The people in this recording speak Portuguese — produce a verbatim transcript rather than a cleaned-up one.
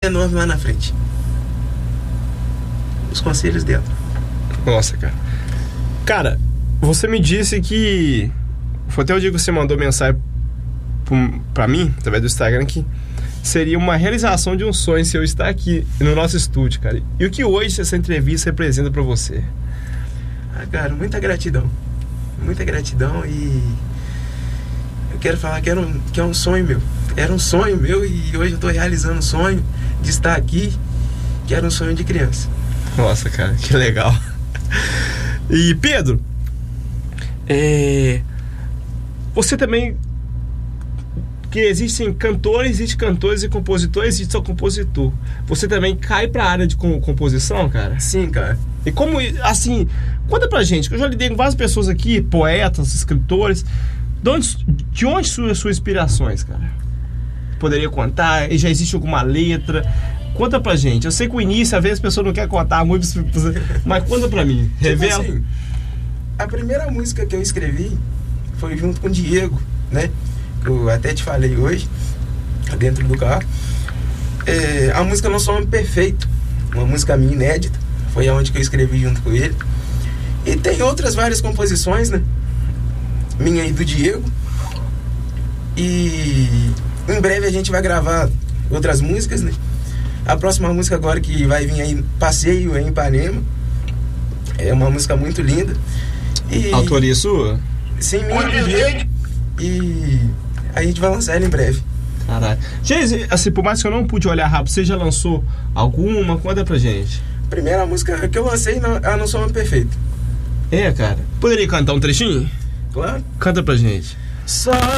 enorme lá na frente. Os conselhos dela. Nossa, cara. Cara, você me disse que... Foi até o dia que você mandou mensagem pra mim, através do Instagram, que seria uma realização de um sonho se eu estar aqui no nosso estúdio, cara. E o que hoje essa entrevista representa pra você? Ah, cara, muita gratidão. Muita gratidão e... Eu quero falar que, era um, que é um sonho meu. Era um sonho meu e hoje eu tô realizando o sonho de estar aqui, que era um sonho de criança. Nossa, cara, que legal. E Pedro, é... você também... que existem cantores, existe cantores e compositores, existe só compositor. Você também cai pra área de composição, cara? Sim, cara. E como, assim, conta pra gente, que eu já lidei com várias pessoas aqui, poetas, escritores. De onde, de onde surgem as suas inspirações, cara? Poderia contar? E já existe alguma letra? Conta pra gente. Eu sei que o início, às vezes, a pessoa não quer contar muito, mas conta pra mim. Revela. Tipo assim, a primeira música que eu escrevi foi junto com o Diego, né? Eu até te falei hoje, dentro do carro. É, a música Não Sou Homem Perfeito, uma música minha inédita, foi aonde que eu escrevi junto com ele. E tem outras várias composições, né? Minha e do Diego. E em breve a gente vai gravar outras músicas, né? A próxima música agora que vai vir aí, Passeio em Ipanema. É uma música muito linda. E... Autoria sua? Sim, minha e do Diego. E a gente vai lançar ela em breve. Caralho. Gente, assim, por mais que eu não pude olhar rápido, você já lançou alguma? Conta pra gente. A primeira música que eu lancei, ela Não Sou Homem Perfeito. É, cara. Poderia cantar um trechinho? Claro. Canta pra gente. Só